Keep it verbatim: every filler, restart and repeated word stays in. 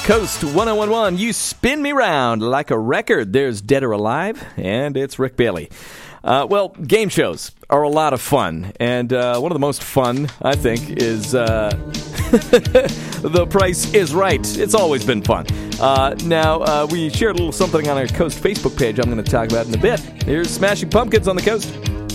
Coast one oh one one. You spin me round like a record. There's Dead or Alive, and it's Rick Bailey. Uh, well, game shows are a lot of fun, and uh, one of the most fun, I think, is uh, The Price is Right. It's always been fun. Uh, now, uh, we shared a little something on our Coast Facebook page I'm going to talk about in a bit. Here's Smashing Pumpkins on the Coast.